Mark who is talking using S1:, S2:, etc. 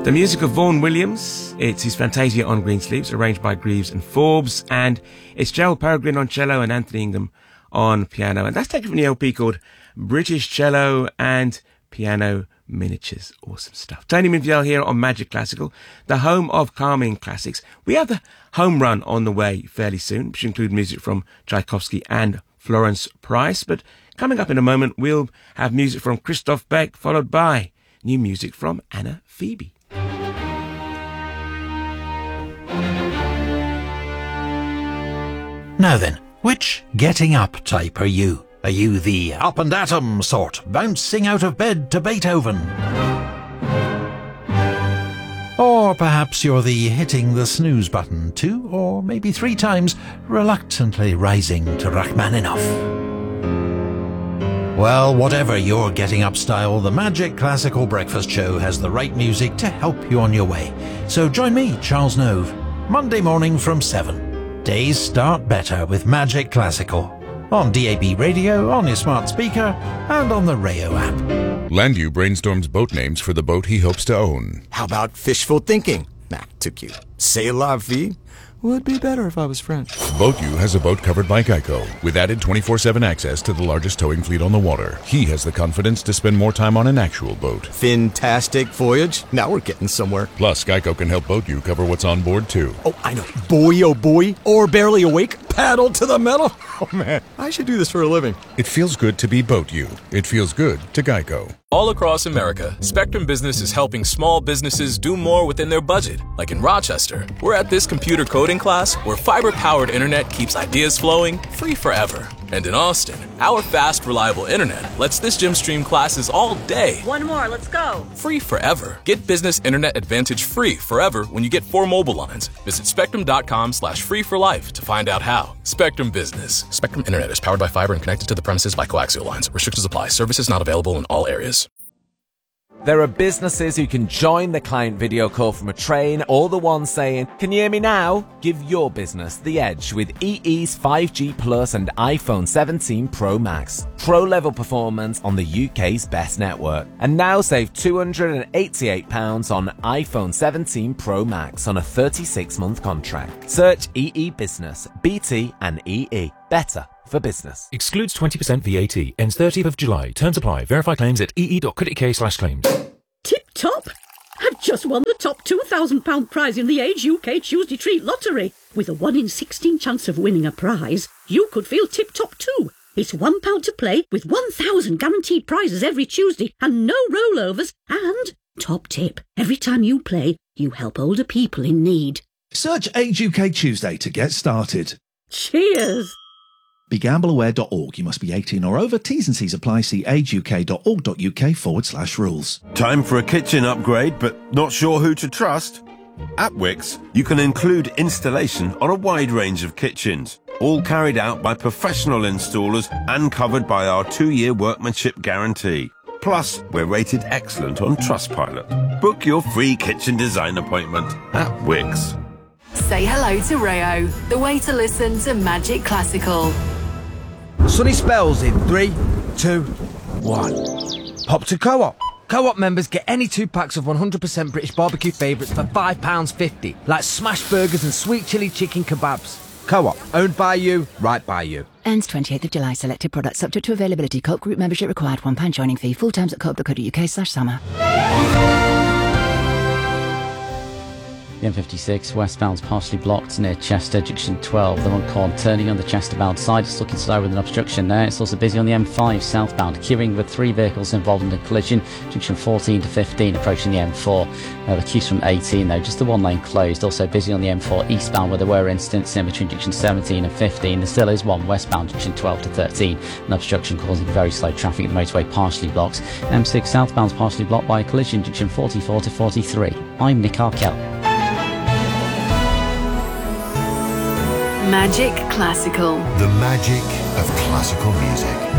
S1: The music of Vaughan Williams. It's his Fantasia on Greensleeves, arranged by Greaves and Forbes, and it's Gerald Peregrine on cello and Anthony Ingham on piano. And that's taken from the LP called British Cello and Piano Miniatures. Awesome stuff. Tony Minfield here on Magic Classical, the home of calming classics. We have the home run on the way fairly soon, which include music from Tchaikovsky and Florence Price. But coming up in a moment, we'll have music from Christoph Beck, followed by new music from Anna Phoebe.
S2: Now then, which getting up type are you? Are you the up and at 'em sort, bouncing out of bed to Beethoven? Or perhaps you're the hitting the snooze button 2 or maybe 3 times, reluctantly rising to Rachmaninoff. Well, whatever your getting up style, the Magic Classical Breakfast Show has the right music to help you on your way. So join me, Charles Nove, Monday morning from 7. Days start better with Magic Classical. On DAB radio, on your smart speaker, and on the Rayo app.
S3: Landu brainstorms boat names for the boat he hopes to own.
S4: How about fishful thinking? Nah, too cute. C'est la vie? Would be better if I was French.
S3: BoatU has a boat covered by Geico, with added 24/7 access to the largest towing fleet on the water. He has the confidence to spend more time on an actual boat.
S4: Fantastic voyage. Now we're getting somewhere.
S3: Plus, Geico can help BoatU cover what's on board, too.
S4: Oh, I know. Boy, oh boy. Or barely awake. Paddle to the metal. Oh, man. I should do this for a living.
S3: It feels good to be BoatU. It feels good to Geico.
S5: All across America, Spectrum Business is helping small businesses do more within their budget. Like in Rochester, we're at this computer coding class where fiber-powered internet keeps ideas flowing free forever. And in Austin, our fast, reliable internet lets this gym stream classes all day.
S6: One more, let's go.
S5: Free forever. Get Business Internet Advantage free forever when you get 4 mobile lines. Visit spectrum.com/free for life to find out how. Spectrum Business. Spectrum Internet is powered by fiber and connected to the premises by coaxial lines. Restrictions apply. Services not available in all areas.
S7: There are businesses who can join the client video call from a train, or the one saying, "Can you hear me now?" Give your business the edge with EE's 5G Plus and iPhone 17 Pro Max. Pro-level performance on the UK's best network. And now save £288 on iPhone 17 Pro Max on a 36-month contract. Search EE Business, BT and EE. Better for business.
S8: Excludes 20% VAT. Ends 30th of July. Terms apply. Verify claims at ee.co.uk/claims.
S6: Tip top! I've just won the top £2,000 prize in the Age UK Tuesday Treat Lottery. With a 1 in 16 chance of winning a prize, you could feel tip top too. It's £1 to play with 1,000 guaranteed prizes every Tuesday and no rollovers. And, top tip, every time you play, you help older people in need.
S9: Search Age UK Tuesday to get started.
S6: Cheers!
S9: BeGambleAware.org. You must be 18 or over. T's and C's apply. See ageuk.org.uk/rules.
S10: Time for a kitchen upgrade, but not sure who to trust? At Wix, you can include installation on a wide range of kitchens, all carried out by professional installers and covered by our 2-year workmanship guarantee. Plus, we're rated excellent on Trustpilot. Book your free kitchen design appointment at Wix.
S11: Say hello to Rayo, the way to listen to Magic Classical.
S12: Sunny spells in 3, 2, 1. Pop to Co-op. Co-op members get any 2 packs of 100% British barbecue favourites for £5.50, like smash burgers and sweet chilli chicken kebabs. Co-op, owned by you, right by you.
S13: Ends 28th of July. Selected products subject to availability. Co-op group membership required. £1 joining fee. Full terms at co-op.co.uk/summer.
S14: The M56 westbound's partially blocked near Chester, junction 12. The Runcorn turning on the Chester-bound side. It's looking slow with an obstruction there. It's also busy on the M5 southbound, queuing with 3 vehicles involved in a collision. Junction 14 to 15 approaching the M4. The queues from 18 though, just the 1 lane closed. Also busy on the M4 eastbound where there were incidents in between junction 17 and 15. There still is one westbound, junction 12 to 13. An obstruction causing very slow traffic. The motorway partially blocked. M6 southbound's partially blocked by a collision, junction 44 to 43. I'm Nick Arkell.
S11: Magic Classical.
S15: The magic of classical music.